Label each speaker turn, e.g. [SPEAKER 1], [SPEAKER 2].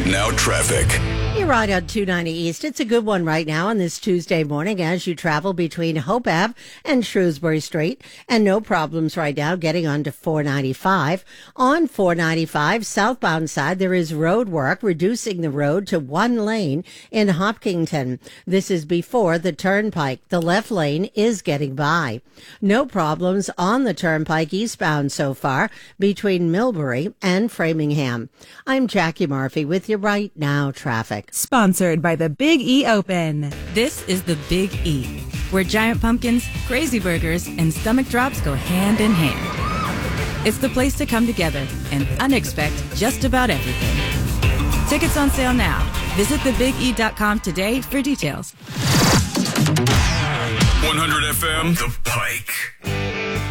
[SPEAKER 1] Now traffic.
[SPEAKER 2] You're right on 290 East. It's a good one right now on this Tuesday morning as you travel between Hope Ave and Shrewsbury Street. And no problems right now getting onto 495. On 495 southbound side, there is road work reducing the road to one lane in Hopkinton. This is before the turnpike. The left lane is getting by. No problems on the turnpike eastbound so far between Millbury and Framingham. I'm Jackie Murphy with your Right Now traffic.
[SPEAKER 3] Sponsored by the Big E Open.
[SPEAKER 4] This is the Big E, where giant pumpkins, crazy burgers, and stomach drops go hand in hand. It's the place to come together and unexpect just about everything. Tickets on sale now. Visit thebige.com today for details.
[SPEAKER 1] 100 FM, The Pike.